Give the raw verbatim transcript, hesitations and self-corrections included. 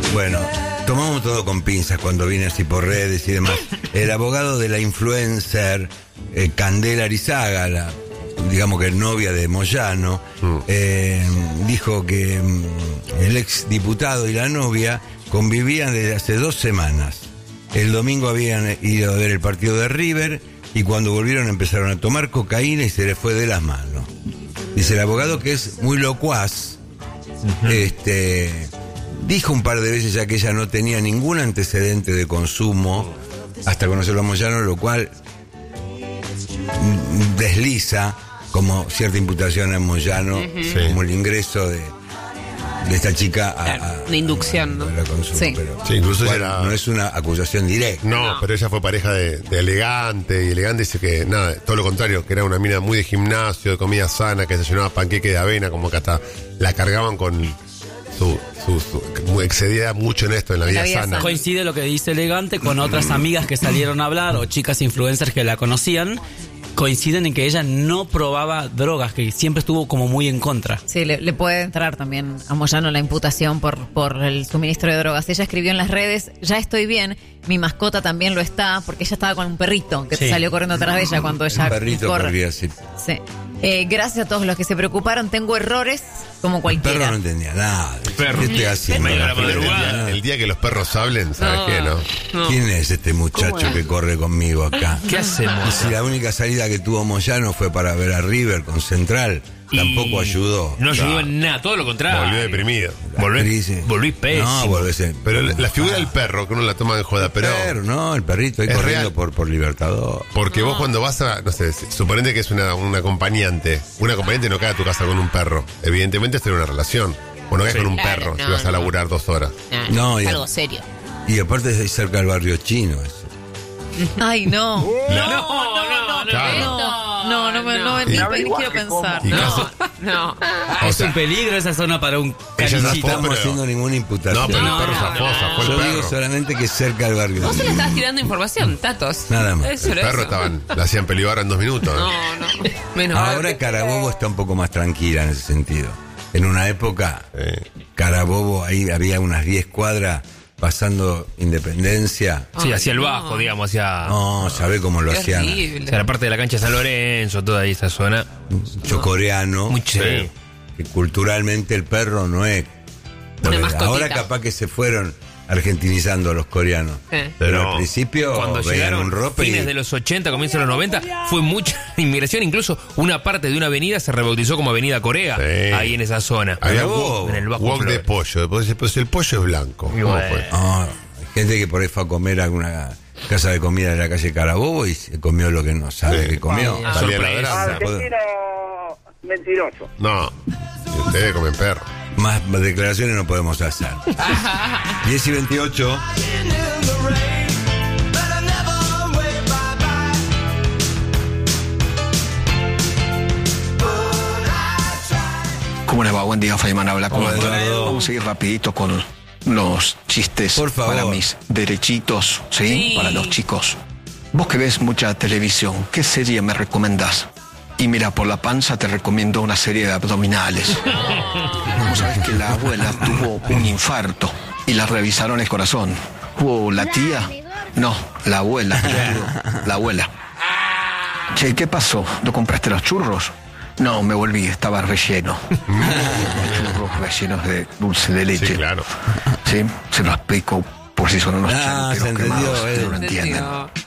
Bueno, tomamos todo con pinzas cuando viene así por redes y demás. El abogado de la influencer eh, Candela Arizaga, la, digamos que novia de Moyano, mm. eh, dijo que mm, el ex diputado y la novia convivían desde hace dos semanas. El domingo habían ido a ver el partido de River y cuando volvieron empezaron a tomar cocaína y se les fue de las manos. Dice el abogado que es muy locuaz. Uh-huh. Este... Dijo un par de veces ya que ella no tenía ningún antecedente de consumo hasta conocerlo a Moyano, lo cual desliza como cierta imputación a Moyano, uh-huh. como el ingreso de, de esta chica a, claro, a, una inducción, a, ¿no? a la consumo. Sí, pero, sí, incluso era... no es una acusación directa. No, no, pero ella fue pareja de, de Elegante, y Elegante dice que nada, todo lo contrario, que era una mina muy de gimnasio, de comida sana, que se llenaba panqueque de avena, como que hasta la cargaban con... Su, su, su, excedía mucho en esto, en la vida, la vida sana. Coincide lo que dice Elegante con otras amigas que salieron a hablar o chicas influencers que la conocían. Coinciden en que ella no probaba drogas, que siempre estuvo como muy en contra. Sí, le, le puede entrar también a Moyano la imputación por, por el suministro de drogas. Ella escribió en las redes: ya estoy bien, mi mascota también lo está, porque ella estaba con un perrito que sí. salió corriendo atrás de ella cuando ella el perrito corre. Corría, sí. Sí. Eh, gracias a todos los que se preocuparon. Tengo errores como cualquiera. El perro no entendía nada. El perro. ¿Qué estoy haciendo? El día que los perros hablen, ¿sabes no, qué, no? no? ¿Quién es este muchacho que corre conmigo acá? ¿Qué hacemos? Y si la única salida que tuvo Moyano fue para ver a River con Central, y tampoco ayudó. No ayudó claro. en nada, todo lo contrario. Volvió deprimido. Volví, volví pésimo. No, volvés Pero la, la figura del perro, que uno la toma de joda, pero... Pero no, el perrito ahí corriendo por, por Libertador. Porque no. vos cuando vas a, no sé, suponete que es una, un acompañante. Un acompañante no cae a tu casa con un perro. Evidentemente esto es una relación. O no caes sí. con un claro, perro no, si vas a laburar no. dos horas. No, no, no es algo serio. Y aparte es cerca del barrio chino eso. Ay, no. No, no, no, no, claro. no, no, no, no, no, ni, ni quiero pensar. No, no. Es un peligro esa zona para un cariñito. No estamos haciendo ninguna imputación. No, pero el perro zafó, zafó el perro. Yo digo solamente que cerca del barrio. Vos se le estás tirando información, Tatos. Nada más. Eso, el perro estaban, la hacían pelibar en dos minutos. No, no. Menos ahora Carabobo está un poco más tranquila en ese sentido. En una época, eh. Carabobo, ahí había unas diez cuadras pasando Independencia. Sí, hacia el bajo, no. digamos, hacia... No, sabe cómo lo hacían. Hacia la parte de la cancha de San Lorenzo, toda ahí esa zona. Mucho coreano. Mucho. Sí. Que culturalmente el perro no es... Ahora capaz que se fueron argentinizando a los coreanos. Eh. Pero no. al principio cuando llegaron un rope fines y... de los ochenta, comienzos de los noventa, fue mucha inmigración. Incluso una parte de una avenida se rebautizó como Avenida Corea. Sí. Ahí en esa zona. Había en el bajo wok de pollo. Después el pollo es blanco. ¿Cómo bueno. fue? Oh, hay gente que por ahí fue a comer a alguna casa de comida de la calle Carabobo y se comió lo que no sabe sí. que comió. Ah, sorpresa. Argentino mentiroso. No. Y ustedes comen perro. Más declaraciones no podemos hacer. diez y veintiocho. ¿Cómo le va? Buen día, Feynman. Habla con Eduardo. Vamos a ir rapidito con los chistes por favor. Para mis derechitos, ¿sí? ¿sí? Para los chicos. Vos que ves mucha televisión, ¿qué serie me recomendás? Y mira, por la panza te recomiendo una serie de abdominales. Vos sabés que la abuela tuvo un infarto y la revisaron el corazón. ¿Hubo la tía? No, la abuela. La abuela. Che, ¿qué pasó? ¿No compraste los churros? No, me volví, estaba relleno. Churros rellenos de dulce de leche. Sí, claro. Sí, se lo explico por si son unos ah, chanqueros quemados, eh. que no lo entienden.